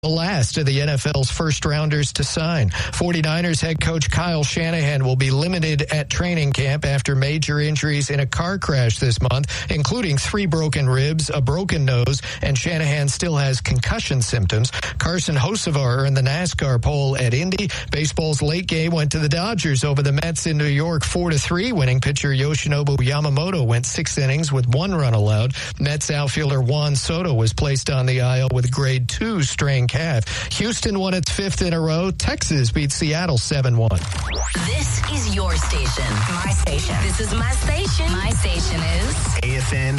the last of the NFL's first-rounders to sign. 49ers head coach Kyle Shanahan will be limited at training camp after major injuries in a car crash this month, including 3 broken ribs, a broken nose, and Shanahan still has concussion symptoms. Carson Hocevar earned the NASCAR pole at Indy. Baseball's late game went to the Dodgers over the Mets in New York 4-3. Winning pitcher Yoshinobu Yamamoto went 6 innings with 1 run allowed. Mets outfielder Juan Soto was placed on the IL with grade 2 strain calf. Houston won its 5th in a row. Texas beat Seattle 7-1. This is your station. My station. This is my station. My station is AFN